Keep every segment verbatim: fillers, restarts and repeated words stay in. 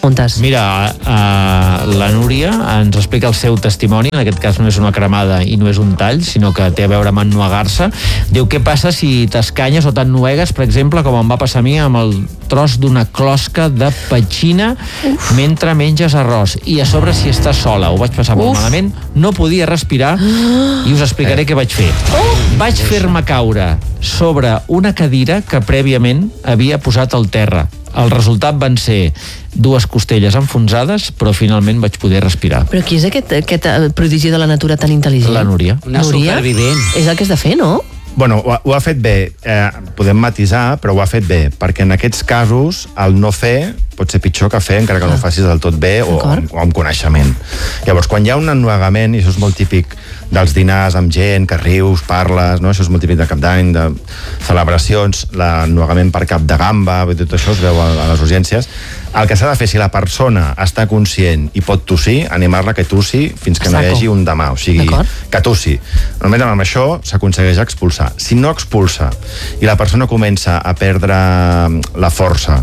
preguntes. Mira, uh, la Núria ens explica el seu testimoni, en aquest cas no és una cremada i no és un tall, sinó que té a veure amb ennuegar-se. Diu, què passa si t'escanyes o t'ennuegues, per exemple, com em va passar a mi amb el tros d'una closca de petxina Uf. mentre menges arròs, i a sobre si estàs sola. Ho vaig passar molt Uf. malament, no podia respirar i us explicaré eh. què vaig fer. Oh. Vaig fer-me caure sobre una cadira que prèviament havia posat al terra. El resultat van ser dues costelles enfonsades, però finalment vaig poder respirar. Però qui és aquest, aquest prodigi de la natura tan intel·ligent? La Núria. Una Núria? supervivent. És el que has de fer, no? Bueno, ho ha, ho ha fet bé. Eh, podem matisar, però ho ha fet bé, perquè en aquests casos el no fer pot ser pitjor que fer, encara que no ho facis del tot bé o, o, o amb coneixement. Llavors, quan hi ha un ennuegament, i això és molt típic dels dinars amb gent, que rius, parles, no? Això és molt típic de cap d'any, de celebracions, l'ennuegament per cap de gamba, tot això es veu a, a les urgències. El que s'ha de fer, si la persona està conscient i pot tossir, animar-la que tossi fins que Saco. no hi hagi un demà, o sigui, que tossi. Només amb això s'aconsegueix expulsar. Si no expulsa i la persona comença a perdre la força,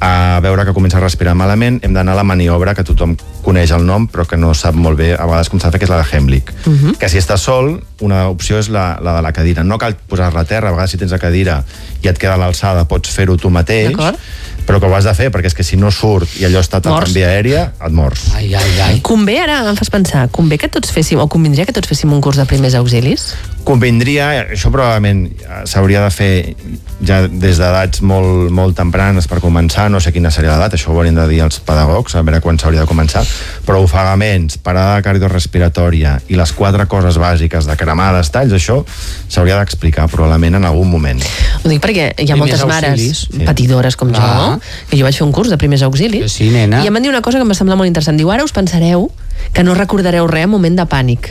a veure que comença a respirar malament, hem d'anar a la maniobra que tothom coneix el nom però que no sap molt bé a vegades com s'ha de fer, que és la de Heimlich. Uh -huh. Que si estàs sol, una opció és la, la de la cadira. No cal posar-la a terra, a vegades si tens la cadira i et queda a l'alçada pots fer-ho tu mateix, però que ho has de fer, perquè és que si no surt i allò està tant en via aèria, et mors. Ai, ai, ai. Convé, ara em fas pensar, convé que tots féssim, o convindria que tots féssim un curs de primers auxilis? Convindria, això probablement s'hauria de fer ja des d'edats molt, molt tempranes per començar, no sé quina seria l'edat, això ho haurien de dir els pedagogs, a veure quan s'hauria de començar, però ofegaments, parada cardiorrespiratòria i les quatre coses bàsiques de cremades, talls, això s'hauria d'explicar probablement en algun moment. Ho dic perquè hi ha moltes mares sí. patidores com Clar. jo, que jo vaig fer un curs de primers auxilis sí, nena. i em van dir una cosa que em va semblar molt interessant. Diu, ara us pensareu que no recordareu res en moment de pànic.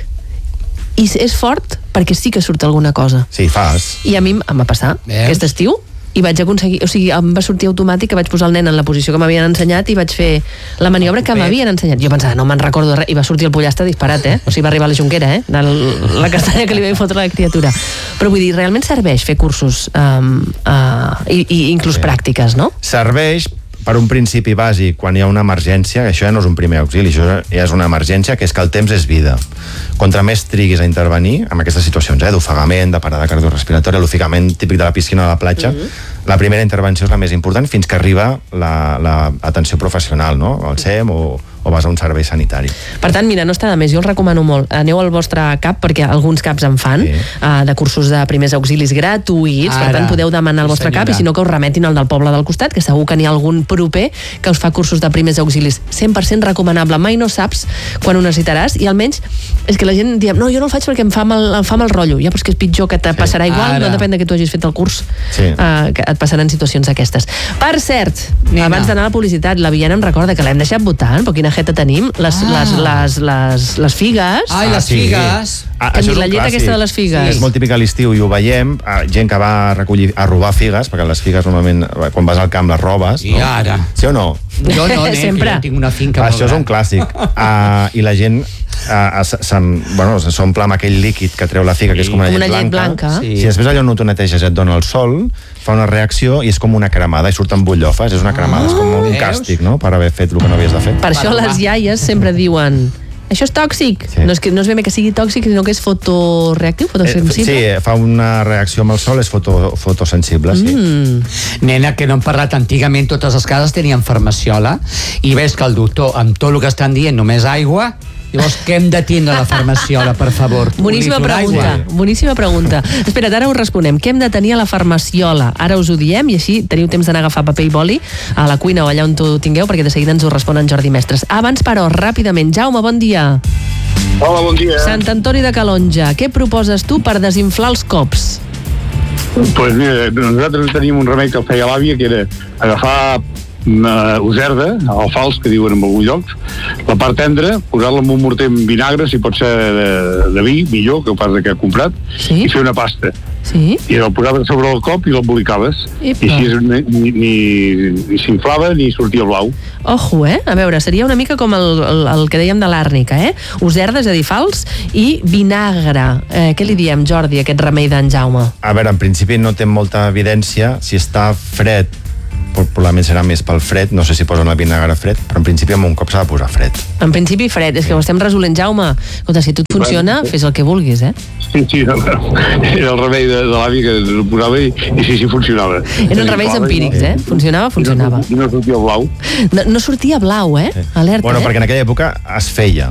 I és fort perquè sí que surt alguna cosa. Sí, fas. I a mi em va passar Veus? aquest estiu i vaig aconseguir, o sigui, em va sortir automàtic que vaig posar el nen en la posició que m'havien ensenyat i vaig fer la maniobra que m'havien ensenyat. Jo pensava, no me'n recordo de res, i va sortir el pollastre disparat, eh? O sigui, va arribar a la jonquera, eh? De la castanya que li vaig fotre a la criatura. Però vull dir, realment serveix fer cursos um, uh, i, i inclús sí. pràctiques, no? Serveix per un principi bàsic, quan hi ha una emergència, això ja no és un primer auxili, això ja és una emergència, que és que el temps és vida. Contra més triguis a intervenir en aquestes situacions, eh, d'ofegament, de parada cardiorrespiratòria, l'ofegament típic de la piscina o de la platja, mm-hmm. la primera intervenció és la més important fins que arriba l'atenció la, professional, no? El S E M o, o vas a un servei sanitari. Per tant, mira, no està de més, jo el recomano molt. Aneu al vostre cap, perquè alguns caps en fan, sí. uh, de cursos de primers auxilis gratuïts, Ara. per tant podeu demanar al vostre sí, cap i si no que us remetin al del poble del costat, que segur que n'hi ha algun proper que us fa cursos de primers auxilis. cent per cent recomanable, mai no saps quan ho necessitaràs, i almenys és que la gent diem, no, jo no ho faig perquè em fa mal, em fa mal rotllo, ja, però és que és pitjor, que te sí. passarà igual, Ara. no depèn de que tu hagis fet el curs, sí. uh, que et passaran situacions aquestes. Per cert, Nina. abans d'anar a la publicitat, la Viena em recorda que l'hem deixat votant, però quina jeta tenim, les, ah. les, les, les, les figues. Ai, les sí. figues. Ah, que la llet aquesta de les figues. Sí. És molt típic a l'estiu i ho veiem, gent que va a recollir, a robar figues, perquè les figues normalment, quan vas al camp les robes. I no? ara. Sí o no? Jo no, nen, Sempre. que jo tinc una finca molt Això és un clàssic. Uh, I la gent uh, s'omple bueno, amb aquell líquid que treu la figa, sí. que és com una llet, una llet blanca. blanca. Sí. Si després allò no t'ho neteges i et dona el sol, fa una reacció i és com una cremada i surten bullofes, és una cremada, oh, és com un càstig, no?, per haver fet el que no havies de fer. Per això les iaies sempre diuen, això és tòxic. Sí. No, és que, no és ben bé que sigui tòxic, sinó que és fotoreactiu, fotosensible. Eh, sí, fa una reacció amb el sol, és foto, fotosensible, sí. Mm. Nena, que no hem parlat, antigament totes les cases tenien farmaciola i ves que el doctor, amb tot el que estan dient, només aigua. Llavors, què hem de tindre a la farmaciola, per favor? Boníssima pregunta, boníssima pregunta. Espera't, ara us responem. Què hem de tenir a la farmaciola? Ara us ho diem i així teniu temps d'anar a agafar paper i boli a la cuina o allà on ho tingueu, perquè de seguida ens ho responen Jordi Mestres. Abans, però, ràpidament. Jaume, bon dia. Hola, bon dia. Sant Antoni de Calonja, què proposes tu per desinflar els cops? Doncs pues mira, nosaltres teníem un remei que el feia l'àvia, que era agafar una userda, alfals, que diuen en alguns llocs, la part tendra, posar-la en un morter amb vinagre, si pot ser de, de vi, millor, que pas que he comprat, sí? i fer una pasta. Sí? I el posaves sobre el cop i l'embolicaves. I així ni, ni, ni s'inflava ni sortia blau. Ojo, eh? A veure, seria una mica com el, el, el que dèiem de l'àrnica, eh? Userda, és a dir, fals, i vinagre. Eh, què li diem, Jordi, aquest remei d'en Jaume? A veure, en principi no té molta evidència. Si està fred probablement serà més pel fred, no sé si posen el vinagre fred, però en principi amb un cop s'ha de posar fred. En principi fred, és que ho estem resolent, Jaume. Escolta, si tot funciona, fes el que vulguis, eh? Sí, sí, era el remei de, de l'avi que ho posava i, i sí, sí, funcionava. Eren remeis empírics, eh? Funcionava, funcionava. I no sortia blau. No, no sortia blau, eh? Alerta, bueno, eh? perquè en aquella època es feia.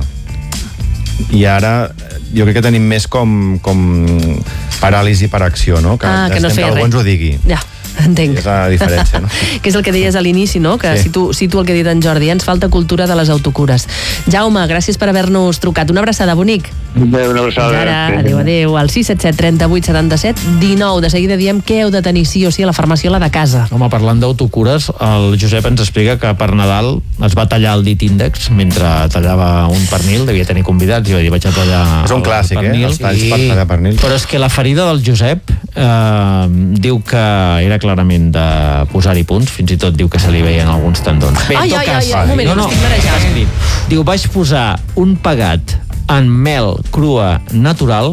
I ara jo crec que tenim més com, com paràlisi per acció, no? Que ah, que no es feia que algú res. ens ho digui. Ja, entenc. És la diferència, no? Que és el que deies a l'inici, no? Que Sí. si tu, si tu el que ha dit en Jordi, ens falta cultura de les autocures. Jaume, gràcies per haver-nos trucat. Una abraçada, bonic. Una abraçada. Ara, adéu, adéu. Al sis set set, trenta-vuit, setanta-set, dinou. De seguida diem què heu de tenir sí o sí a la farmaciola de casa. Home, parlant d'autocures, el Josep ens explica que per Nadal es va tallar el dit índex mentre tallava un pernil, devia tenir convidats, i va dir, vaig a tallar És un clàssic, el eh? Els talls Sí. per tallar pernil. Però és que la ferida del Josep eh, diu que era clarament de posar-hi punts, fins i tot diu que se li veien alguns tendons. Bé, en Ai, tot ai, cas, ai, un moment, no, no, m'estic marejant. ha escrit. Diu, vaig posar un pegat en mel crua natural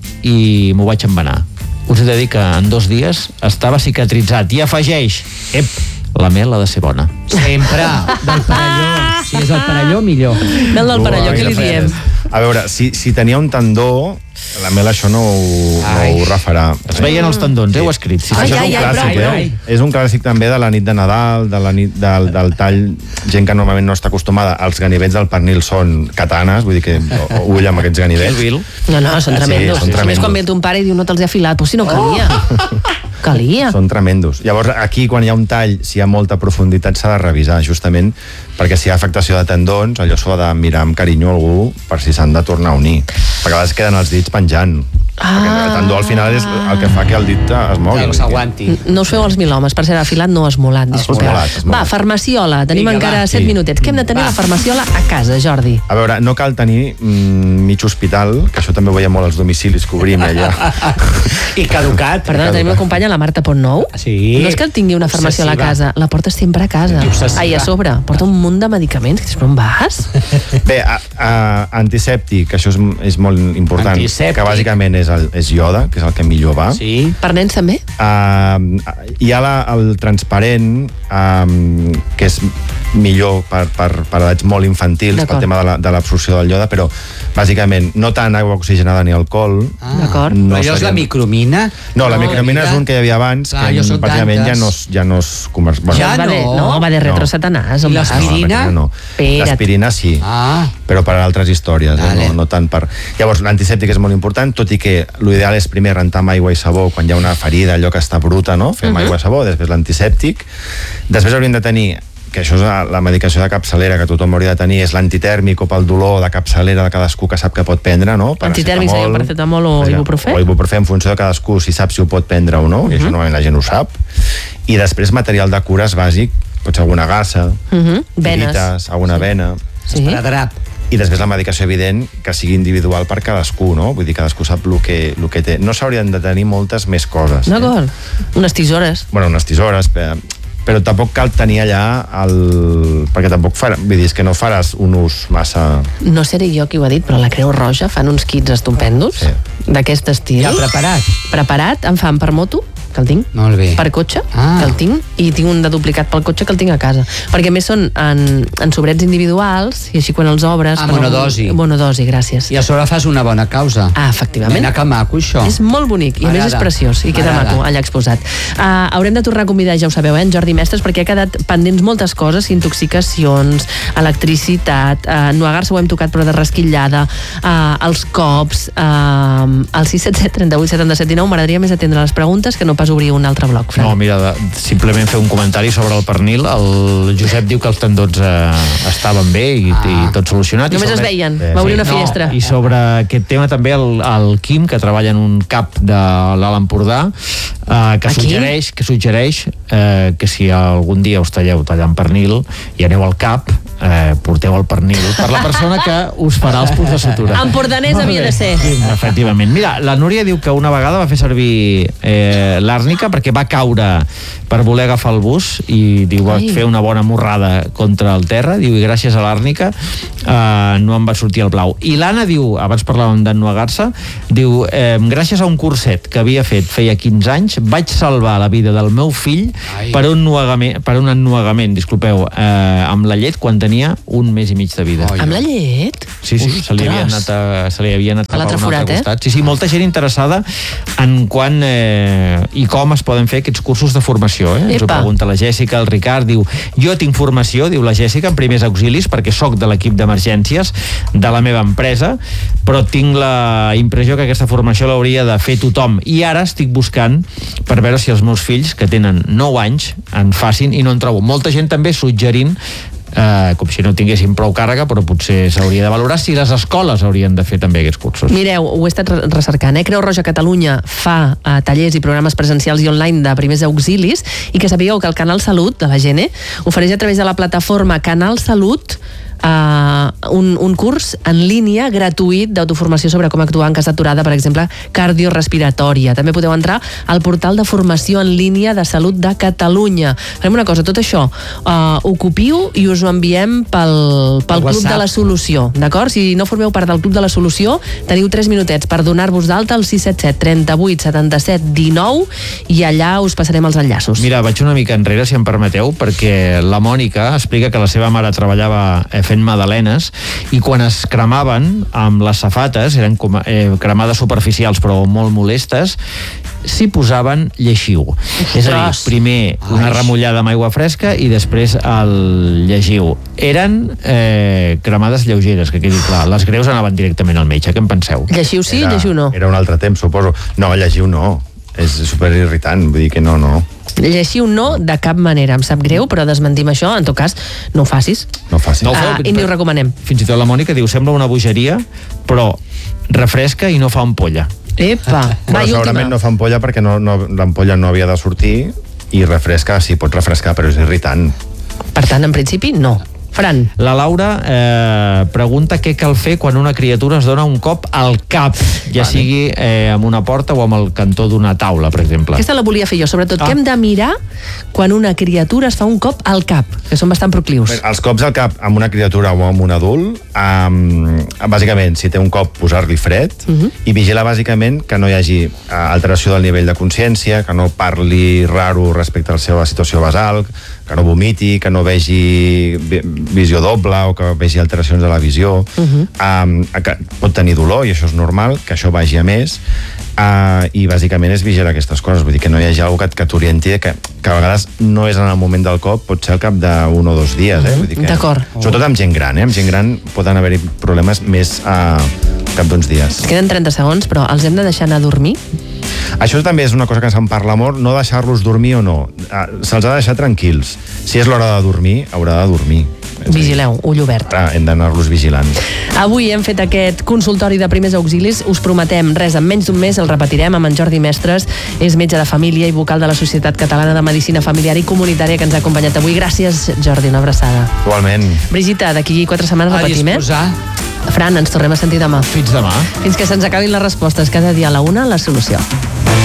i m'ho vaig envenar. Us he de dir que en dos dies estava cicatritzat. I afegeix, ep, la mel ha de ser bona. Sempre, del Parelló. Si és el Parelló, millor. Mel del Parelló, què li diem? A veure, si, si tenia un tendó, la mel això no ho, no ho refarà. Es veien els tendons, eh? Ho ha escrit. Sí, Ai, sí. Això és ai, un ai, clàssic, prou, eh? prou. És un clàssic també de la nit de Nadal, de la nit del, del tall, gent que normalment no està acostumada. Els ganivets del pernil són katanes, vull dir que o- ull amb aquests ganivets. Bill. No, no, són Sí, tremendos. són A més, tremendos. quan ve ton pare i diu, no te'ls he afilat, però si no calia. Calia. Són tremendos. Llavors, aquí, quan hi ha un tall, si hi ha molta profunditat, s'ha de revisar, justament perquè si hi ha afectació de tendons, allò s'ho ha de mirar amb carinyo a algú per si s'han de tornar a unir. Perquè a vegades queden els dits penjant. Ah. Perquè el tendó al final és el que fa que el dit es mogui. Que no s'aguanti. No us feu els mil homes, per ser afilat no esmolat, disculpeu. Esmolat, esmolat. Va, farmaciola, tenim Vinga, encara va, set sí. minutets. Què hem de tenir Va. a la farmaciola a casa, Jordi? A veure, no cal tenir mm, mig hospital, que això també ho veiem molt als domicilis que obrim allà. I caducat. Perdona, tenim una companya, la Marta Pontnou. Sí. No és que el tingui una farmaciola a Obsessiva. casa, la porta sempre a casa. I obsessiva. Ai, a sobre, porta un munt de medicaments. Que dius, però on vas? Bé, a, a, antisèptic, això és, és molt important, Antisèptic. que bàsicament és, el, és iode, que és el que millor va. Sí. Per nens també? Uh, hi ha la, el transparent, um, que és millor per, per, per edats molt infantils, D'acord. pel tema de la- de l'absorció la, del iode, però bàsicament no tant aigua oxigenada ni alcohol. Ah, D'acord. No però allò és la serien- micromina? No, la No, micromina mira. és un que hi havia abans, Clar, que jo soc bàsicament ja d'antes. no, es- ja no es comerç... Bueno, Ja va de, no. no, va de retro No. satanàs. I on les vas? no, aspirina? l'aspirina no. Espera't. L'aspirina sí. Ah. Però per altres històries, eh? Vale. no, no tant per... Llavors, l'antisèptic és molt important, tot i que l'ideal és primer rentar amb aigua i sabó quan hi ha una ferida, allò que està bruta, no? Fem uh -huh. aigua i sabó, després l'antisèptic. Després hauríem de tenir, que això és la, la medicació de capçalera que tothom hauria de tenir, és l'antitèrmic o pel dolor de capçalera de cadascú que sap que pot prendre, no? Antitèrmic seria paracetamol o ibuprofè? O ibuprofè, en funció de cadascú, si sap si ho pot prendre o no, uh -huh. i això normalment la gent ho sap. I després material de cures bàsic, pot ser alguna gassa, Uh -huh. Venes. tirites, alguna vena... Sí. Esparadrap. I després la medicació evident que sigui individual per cadascú, no? Vull dir, cadascú sap el que, el que té. No s'haurien de tenir moltes més coses. D'acord. Unes tisores. Bueno, unes tisores, però, però tampoc cal tenir allà el... perquè tampoc farà... Vull dir, és que no faràs un ús massa... No seré jo qui ho ha dit, però la Creu Roja fan uns kits estupendos Sí. d'aquest estil. Ja preparat. Preparat, en fan per moto, que el tinc, Molt bé. per cotxe, Ah. que el tinc, i tinc un de duplicat pel cotxe que el tinc a casa. Perquè a més són en, en sobrets individuals, i així quan els obres... Ah, per monodosi. Un, monodosi, gràcies. I a sobre fas una bona causa. Ah, efectivament. Mira que maco, això. És molt bonic, i a més és M'agrada. preciós, i queda M'agrada. maco, allà exposat. Uh, haurem de tornar a convidar, ja ho sabeu, eh, en Jordi Mestres, perquè ha quedat pendents moltes coses, intoxicacions, electricitat, uh, nuagar-se ho hem tocat però de rasquillada, uh, els cops, uh, el sis set set, trenta-vuit, setanta-set, dinou, m'agradaria més atendre les preguntes que no pas obrir un altre bloc, Fran. No, mira, de, simplement fer un comentari sobre el pernil. El Josep diu que els tendons eh, estaven bé i, ah. i tot solucionat. Només I es sobre... veien, Eh, va obrir sí. una finestra. No, i sobre aquest tema també el, el Quim, que treballa en un cap de l'Alt Empordà, eh, que Aquí? suggereix, que suggereix eh, que si algun dia us talleu tallant pernil i aneu al cap, eh, porteu el pernil per la persona que us farà els punts de sutura. Empordanès havia de ser. Sí, efectivament. Mira, la Núria diu que una vegada va fer servir eh, l'àrnica perquè va caure per voler agafar el bus i diu, va fer una bona morrada contra el terra, diu, i gràcies a l'àrnica eh, no em va sortir el blau. I l'Anna diu, abans parlàvem d'ennuegar-se, diu, eh, gràcies a un curset que havia fet feia quinze anys, vaig salvar la vida del meu fill Ai. per un ennuegament, per un ennuegament, disculpeu, eh, amb la llet quan tenia un mes i mig de vida. Ai, amb la llet? Sí, sí, se li havia anat a, se li havia anat a l'altre forat, eh? Sí, sí, molta gent interessada en quan eh, i com es poden fer aquests cursos de formació, eh? Ens ho pregunta la Jèssica, el Ricard, diu, jo tinc formació, diu la Jèssica, en primers auxilis, perquè sóc de l'equip d'emergències de la meva empresa, però tinc la impressió que aquesta formació l'hauria de fer tothom, i ara estic buscant per veure si els meus fills, que tenen nou anys, en facin, i no en trobo. Molta gent també suggerint Uh, com si no tinguessin prou càrrega, però potser s'hauria de valorar si les escoles haurien de fer també aquests cursos. Mireu, ho he estat recercant, eh? Creu Roja Catalunya fa uh, tallers i programes presencials i online de primers auxilis, i que sapigueu que el Canal Salut de la Gene ofereix a través de la plataforma Canal Salut Uh, un, un curs en línia gratuït d'autoformació sobre com actuar en cas d'aturada, per exemple, cardiorespiratòria. També podeu entrar al portal de formació en línia de Salut de Catalunya. Farem una cosa, tot això uh, ho copiu i us ho enviem pel, pel Club de la Solució, d'acord? Si no formeu part del Club de la Solució, teniu tres minutets per donar-vos d'alta al sis set set, trenta-vuit, setanta-set, dinou, i allà us passarem els enllaços. Mira, vaig una mica enrere, si em permeteu, perquè la Mònica explica que la seva mare treballava eh, fent magdalenes, i quan es cremaven amb les safates, eren com, eh, cremades superficials però molt molestes, s'hi posaven lleixiu. Ostres. És a dir, primer una remullada amb aigua fresca i després el lleixiu. Eren eh, cremades lleugeres, que quedi clar. Les greus anaven directament al metge. Què en penseu? Lleixiu sí, era, lleixiu no. Era un altre temps, suposo. No, lleixiu no. És superirritant, vull dir que no, no. Lleixiu no, de cap manera. Em sap greu, però desmentim això. En tot cas, no ho facis. No ho facis. No ho feu, uh, I ni ho recomanem. Fins i tot la Mònica diu, sembla una bogeria, però refresca i no fa ampolla. Epa, però segurament no fa ampolla perquè no, no, l'ampolla no havia de sortir, i refresca, sí, pot refrescar, però és irritant. Per tant, en principi, no. Fran. La Laura eh, pregunta què cal fer quan una criatura es dona un cop al cap, ja vale. sigui eh, amb una porta o amb el cantó d'una taula, per exemple. Aquesta la volia fer jo, sobretot. Ah. Què hem de mirar quan una criatura es fa un cop al cap, que són bastant proclius? Bé, els cops al cap amb una criatura o amb un adult, um, bàsicament, si té un cop, posar-li fred, uh-huh. i vigilar bàsicament que no hi hagi uh, alteració del nivell de consciència, que no parli raro respecte a la seva situació basal, que no vomiti, que no vegi visió doble o que vegi alteracions de la visió. Uh-huh. um, que pot tenir dolor, i això és normal, que això vagi a més, uh, i bàsicament és vigilar aquestes coses, vull dir que no hi hagi algú que, que t'orienti, que, que a vegades no és en el moment del cop, pot ser al cap d'un o dos dies. Uh-huh. eh? Vull dir que, d'acord. Sobretot amb gent gran, eh? Amb gent gran poden haver-hi problemes més uh, cap d'uns dies. Queden trenta segons, però els hem de deixar anar a dormir? Això també és una cosa que se'n parla molt, no deixar-los dormir o no. Se'ls ha de deixar tranquils. Si és l'hora de dormir, haurà de dormir. Vigileu, ull obert. Ah, hem d'anar-los vigilant. Avui hem fet aquest consultori de primers auxilis. Us prometem res, en menys d'un mes el repetirem amb en Jordi Mestres. És metge de família i vocal de la Societat Catalana de Medicina Familiar i Comunitària, que ens ha acompanyat avui. Gràcies, Jordi, una abraçada. Igualment. Brigita, d'aquí quatre setmanes repetim, eh? Fran, ens tornem a sentir demà. Fins demà. Fins que se'ns acabin les respostes. Cada dia a la una, la solució.